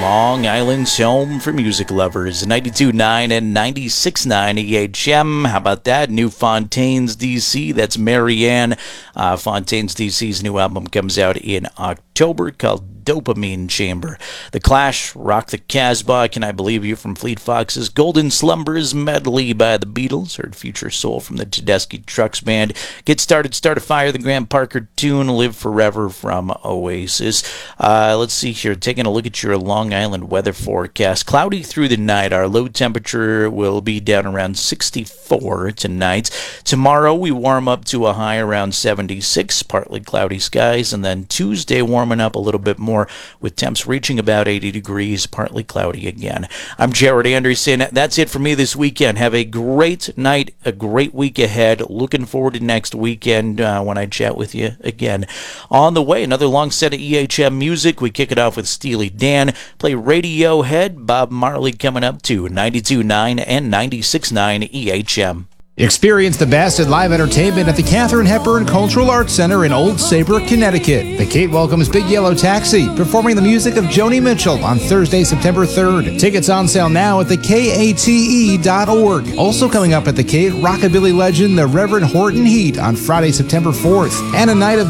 Long Island's home for music lovers. 92.9 and 96.9 EHM. How about that? New Fontaines DC. That's Marianne. Fontaines DC's new album comes out in October called Dopamine Chamber. The Clash, Rock the Casbah, Can I Believe You from Fleet Foxes, Golden Slumbers medley by the Beatles, heard Future Soul from the Tedeschi Trucks Band, Get Started, Start a Fire, the Graham Parker tune, Live Forever from Oasis. Let's see here, taking a look at your Long Island weather forecast. Cloudy through the night. Our low temperature will be down around 64 tonight. Tomorrow we warm up to a high around 76, partly cloudy skies, and then Tuesday warming up a little bit more with temps reaching about 80 degrees, partly cloudy again. I'm Jared Anderson. That's it for me this weekend. Have a great night, a great week ahead. Looking forward to next weekend when I chat with you again. On the way, another long set of EHM music. We kick it off with Steely Dan. Play Radiohead. Bob Marley coming up to 92.9 and 96.9 EHM. Experience the best in live entertainment at the Katharine Hepburn Cultural Arts Center in Old Saybrook, Connecticut. The Kate welcomes Big Yellow Taxi, performing the music of Joni Mitchell on Thursday, September 3rd. Tickets on sale now at thekate.org. Also coming up at the Kate, rockabilly legend, the Reverend Horton Heat on Friday, September 4th. And a night of